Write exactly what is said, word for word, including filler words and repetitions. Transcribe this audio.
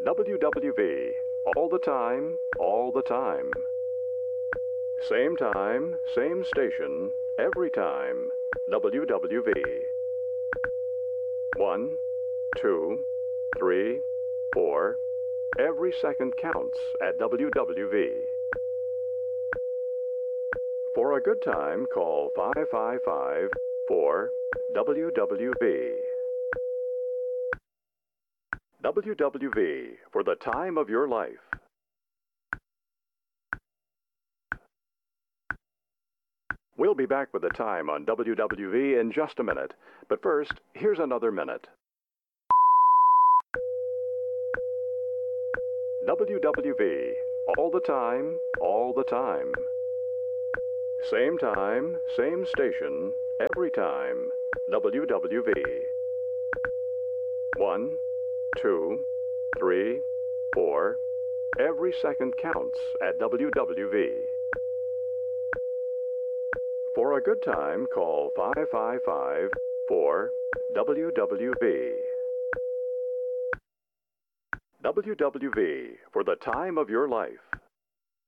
W W V. All the time, all the time. Same time, same station, every time. W W V. One, two, three, four. Every second counts at W W V. For a good time, call five five five, four, W W V. W W V, for the time of your life. We'll be back with the time on W W V in just a minute. But first, here's another minute. W W V, all the time, all the time. Same time, same station, every time. W W V. One, two, three, four. Every second counts at W W V. For a good time, call five five five, four, W W V. W W V, for the time of your life.